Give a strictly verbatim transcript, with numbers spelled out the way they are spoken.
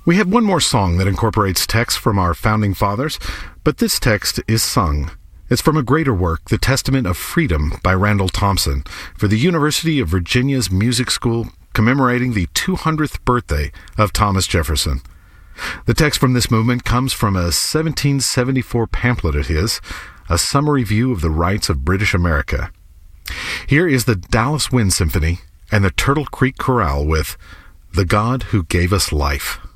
We have one more song that incorporates text from our founding fathers, but this text is sung. It's from a greater work, The Testament of Freedom by Randall Thompson, for the University of Virginia's Music School, commemorating the two hundredth birthday of Thomas Jefferson. The text from this movement comes from a seventeen seventy-four pamphlet of his, A Summary View of the Rights of British America. Here is the Dallas Wind Symphony and the Turtle Creek Chorale with The God Who Gave Us Life.